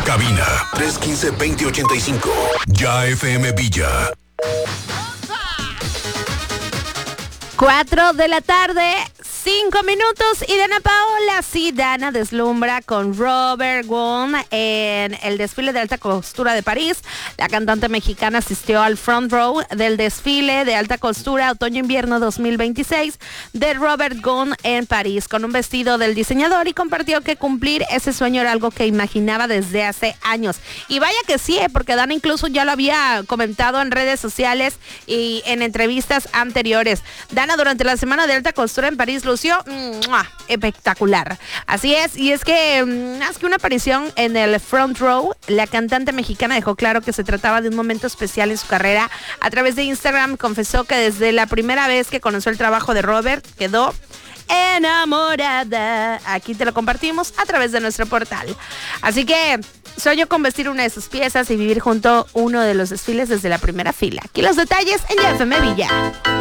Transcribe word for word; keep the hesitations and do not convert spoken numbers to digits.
cabina tres uno cinco, dos cero ocho cinco. Ya F M Villa. Cuatro de la tarde, cinco minutos, y Dana Paola, sí, Dana deslumbra con Robert Wong en el desfile de alta costura de París. La cantante mexicana asistió al front row del desfile de alta costura otoño-invierno dos mil veintiséis de Robert Wong en París con un vestido del diseñador y compartió que cumplir ese sueño era algo que imaginaba desde hace años. Y vaya que sí, porque Dana incluso ya lo había comentado en redes sociales y en entrevistas anteriores. Dana durante la semana de alta costura en París lució ¡mua! Espectacular. Así es, y es que más que una aparición en el front row, la cantante mexicana dejó claro que se trataba de un momento especial en su carrera. A través de Instagram confesó que desde la primera vez que conoció el trabajo de Robert quedó enamorada. Aquí te lo compartimos a través de nuestro portal. Así que sueño con vestir una de sus piezas y vivir junto a uno de los desfiles desde la primera fila. Aquí los detalles en Ya F M Villa.